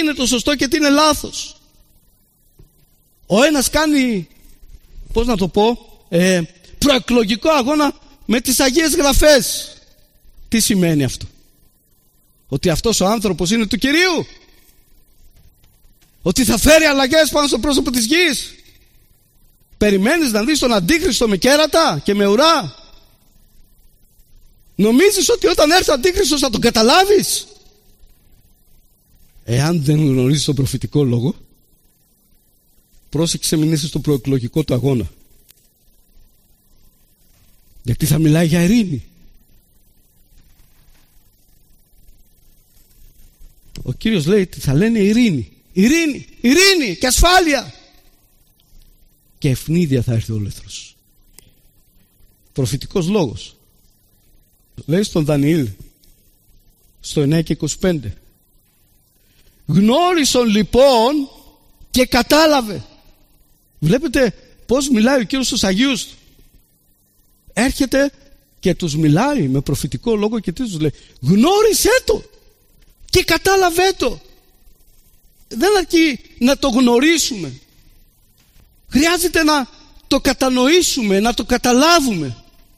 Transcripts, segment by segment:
είναι το σωστό και τι είναι λάθος. Ο ένας κάνει, πώς να το πω, προεκλογικό αγώνα με τις Αγίες Γραφές. Τι σημαίνει αυτό? Ότι αυτός ο άνθρωπος είναι του Κυρίου? Ότι θα φέρει αλλαγές πάνω στο πρόσωπο της γης? Περιμένεις να δεις τον Αντίχριστο με κέρατα και με ουρά? Νομίζεις ότι όταν έρθει ο Αντίχριστος θα τον καταλάβεις? Εάν δεν γνωρίζεις τον προφητικό λόγο, πρόσεξε μην είσαι στο προεκλογικό του αγώνα. Γιατί θα μιλάει για ειρήνη. Ο Κύριος λέει ότι θα λένε ειρήνη. Ειρήνη, ειρήνη και ασφάλεια. Και ευνίδια θα έρθει ο όλεθρος. Προφητικός λόγος. Λέει στον Δανιήλ στο 9 και 25. Γνώρισον λοιπόν και κατάλαβε. Βλέπετε πως μιλάει ο Κύριος στους Αγίους του. Έρχεται και τους μιλάει με προφητικό λόγο και τι τους λέει? Γνώρισέ το και κατάλαβέ το. Δεν αρκεί να το γνωρίσουμε. Χρειάζεται να το κατανοήσουμε, να το καταλάβουμε.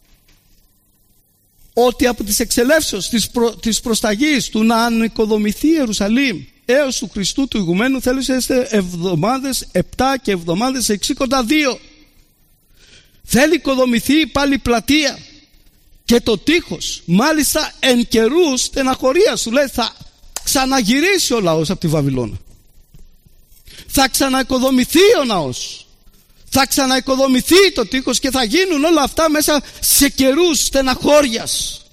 Ότι από τις εξελεύσεως της προσταγής του να ανοικοδομηθεί η Ιερουσαλήμ έως του Χριστού του ηγουμένου θέλησε εβδομάδες 7 και εβδομάδες 62. Θέλει οικοδομηθεί πάλι πλατεία και το τείχος, μάλιστα εν καιρούς στεναχωρίας. Του λέει θα ξαναγυρίσει ο λαός από τη Βαβυλώνα. Θα ξαναοικοδομηθεί ο ναός. Θα ξαναοικοδομηθεί το τείχος και θα γίνουν όλα αυτά μέσα σε καιρούς στεναχώριας.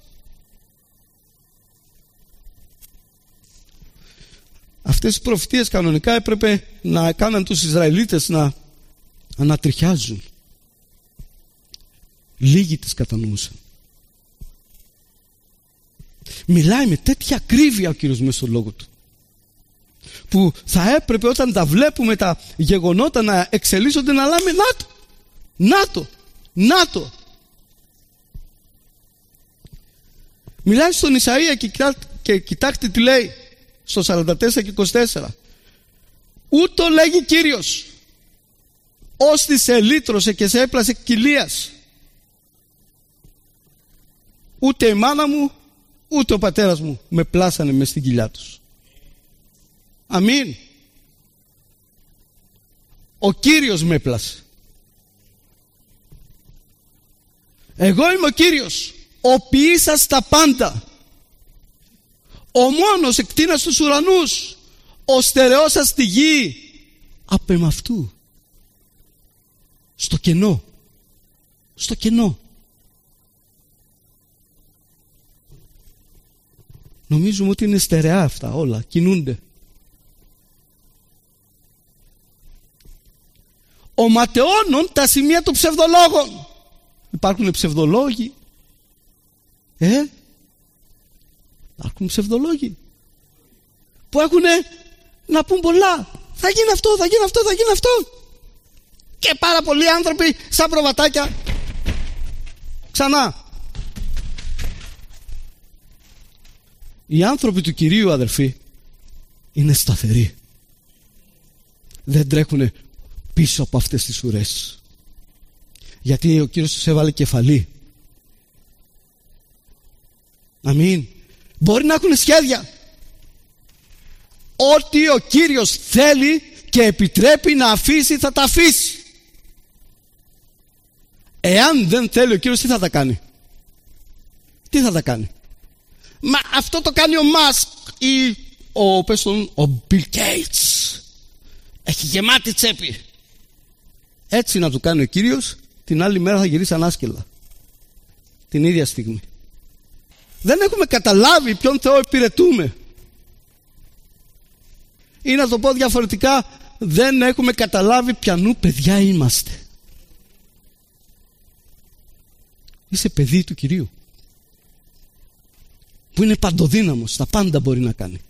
Αυτές οι προφητείες κανονικά έπρεπε να κάνουν τους Ισραηλίτες να ανατριχιάζουν. Λίγοι τις κατανοούσαν. Μιλάει με τέτοια ακρίβεια ο Κύριος μέσα στο λόγο του, που θα έπρεπε όταν τα βλέπουμε τα γεγονότα να εξελίσσονται να λέμε να το. Μιλάει στον Ισαΐα και κοιτάξτε τι λέει στο 44 και 24. Ούτω λέγει Κύριος, ώστι σε ελύτρωσε και σε έπλασε κοιλίας. Ούτε η μάνα μου ούτε ο πατέρας μου με πλάσανε μες στην κοιλιά τους. Αμήν. Ο Κύριος με έπλασε. Εγώ είμαι ο Κύριος, ο ποιήσας τα πάντα, ο μόνος εκτείνας τους ουρανούς, ο στερεώσας στη γη απ' εμαυτού. Στο κενό. Νομίζουμε ότι είναι στερεά αυτά όλα, κινούνται. Ο ματαιώνων τα σημεία των ψευδολόγων. Υπάρχουν ψευδολόγοι. Υπάρχουν ψευδολόγοι που έχουν να πούν πολλά. Θα γίνει αυτό. Και πάρα πολλοί άνθρωποι σαν προβατάκια ξανά. Οι άνθρωποι του Κυρίου, αδερφοί, είναι σταθεροί. Δεν τρέχουν πίσω από αυτές τις ουρές. Γιατί ο Κύριος τους έβαλε κεφαλή. Αμήν. Μπορεί να έχουν σχέδια. Ό,τι ο Κύριος θέλει και επιτρέπει να αφήσει, θα τα αφήσει. Εάν δεν θέλει ο Κύριος, τι θα τα κάνει? Μα αυτό το κάνει ο Μάσκ ή ο Μπιλ Γκέιτς. Έχει γεμάτη τσέπη. Έτσι να του κάνει ο Κύριος, την άλλη μέρα θα γυρίσει ανάσκελα. Την ίδια στιγμή. Δεν έχουμε καταλάβει ποιον Θεό υπηρετούμε. Ή να το πω διαφορετικά, δεν έχουμε καταλάβει ποιανού παιδιά είμαστε. Είσαι παιδί του Κυρίου, που είναι παντοδύναμος, τα πάντα μπορεί να κάνει.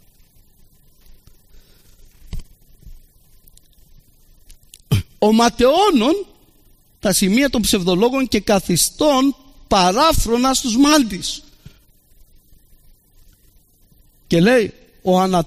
Ο ματαιώνων τα σημεία των ψευδολόγων και καθιστών παράφρονα στους μάντης. Και λέει, ο